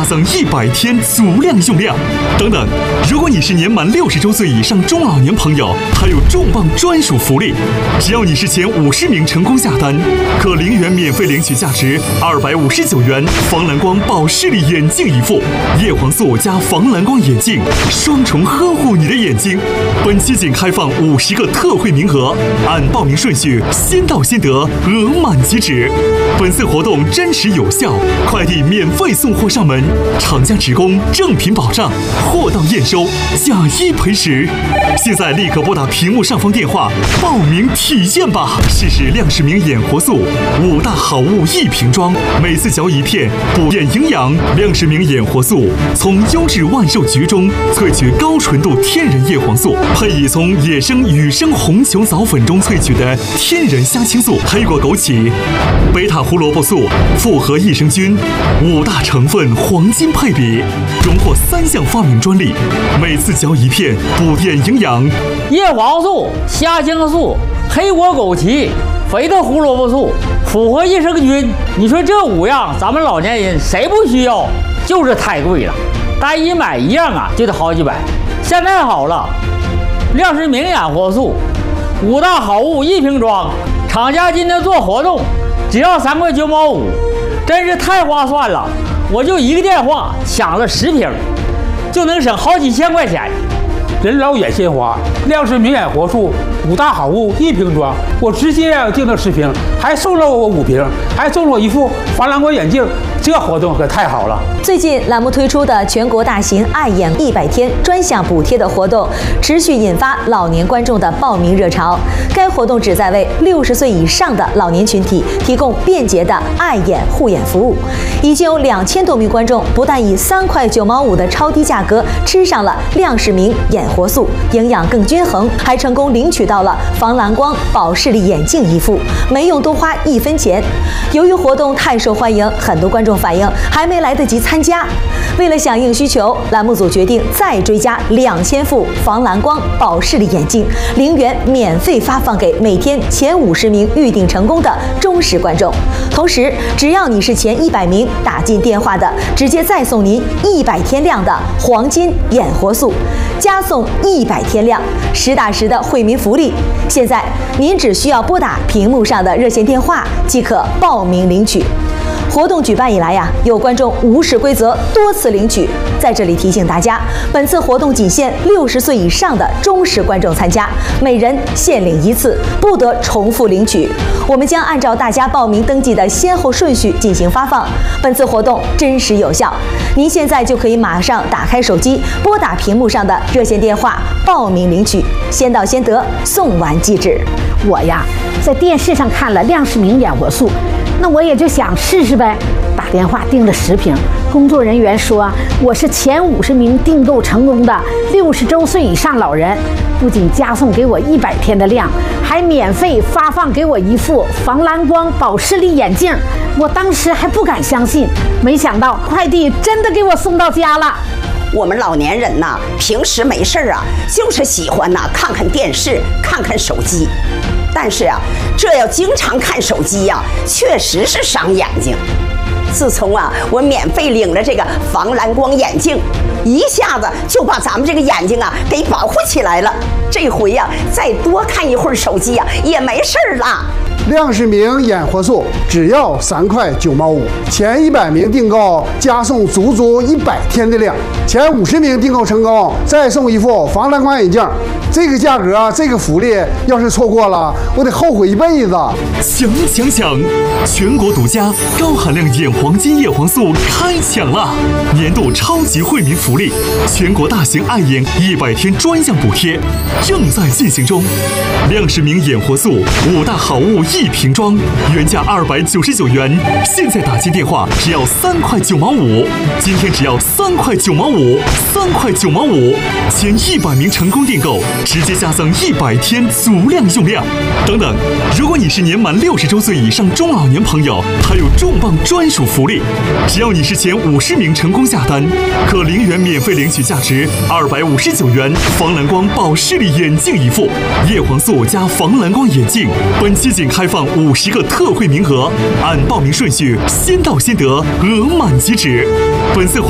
加赠100天足量用量。等等，如果你是年满60周岁以上中老年朋友，还有重磅专属福利，只要你是前50名成功下单，可0元免费领取价值259元防蓝光保视力眼镜一副，叶黄素加防蓝光眼镜，双重呵护你的眼睛。本期仅开放50个特惠名额，按报名顺序先到先得，额满即止。本次活动真实有效，快递免费送货上门，厂家直供，正品保障，货到验收，假一赔10。现在立刻拨打屏幕上方电话报名体验吧！试试亮视明眼活素5大好物1瓶装，每次嚼1片，补眼营养。亮视明眼活素从优质万寿菊中萃取高纯度天然叶黄素，配以从野生雨生红球藻粉中萃取的天然虾青素、黑果枸杞、贝塔胡萝卜素、复合益生菌5大成分黄金配比，荣获3项发明专利。每次嚼1片，补眼营养。 叶黄素、虾青素、黑果枸杞、肥的胡萝卜素、复合益生菌，你说这5样，咱们老年人谁不需要？就是太贵了，单一买1样啊就得好几百。现在好了，亮视明眼活素5大好物1瓶装，厂家今天做活动，只要3块9毛5，真是太划算了。我就1个电话抢了10瓶，就能省好几千块钱。 人老眼先花，亮视明眼活素5大好物1瓶装，我直接订了10瓶，还送了我5瓶，还送了我一副防蓝光眼镜，这活动可太好了。 最近栏目推出的全国大型爱眼100天专项补贴的活动，持续引发老年观众的报名热潮。该活动旨在为60岁以上的老年群体提供便捷的爱眼护眼服务。已经有2000多名观众不但以3块9毛5的超低价格吃上了亮视明眼活素，营养更均衡，还成功领取到了防蓝光保视力眼镜一副，没用多花1分钱。由于活动太受欢迎，很多观众反映还没来得及参加。为了响应需求，栏目组决定再追加2000副防蓝光保视力眼镜，0元免费发放给每天前50名预订成功的忠实观众。同时，只要你是前100名打进电话的，直接再送您100天量的黄金眼活素，加送100天量，实打实的惠民福利。现在您只需要拨打屏幕上的热线电话即可报名领取。活动举办以来有观众无视规则多次领取，在这里提醒大家，本次活动仅限60岁以上的忠实观众参加，每人限领1次，不得重复领取。我们将按照大家报名登记的先后顺序进行发放。本次活动真实有效，您现在就可以马上打开手机，拨打屏幕上的热线电话报名领取，先到先得，送完即止。 我在电视上看了亮视明眼活素，那我也就想试试呗，打电话订了10瓶。工作人员说我是前50名订购成功的60周岁以上老人，不仅加送给我100天的量，还免费发放给我一副防蓝光保视力眼镜。我当时还不敢相信，没想到快递真的给我送到家了。 我们老年人平时没事就是喜欢看看电视，看看手机。但是这要经常看手机确实是伤眼睛。自从我免费领了这个防蓝光眼镜，一下子就把咱们这个眼睛给保护起来了。这回再多看一会儿手机也没事了。 亮视明眼活素只要3块9毛5，前100名订购加送足100天的量，前50名订购成功再送一副防蓝光眼镜。这个价格，这个福利，要是错过了，我得后悔一辈子。 抢！全国独家高含量眼黄金叶黄素开抢了！年度超级惠民福利，全国大型爱眼100天专项补贴正在进行中。亮视明眼活素5大好物1瓶装，原价299元，现在打进电话只要3块9毛5，今天只要3块9毛5，3块9毛5，前100名成功订购，直接加赠100天足量用量。等等，如果你是年满60周岁以上中老年朋友，还有重磅专属福利，只要你是前50名成功下单，可0元免费领取价值259元防蓝光保视力眼镜一副，叶黄素加防蓝光眼镜。本期仅开放50个特惠名额，按报名顺序先到先得，额满即止。本次活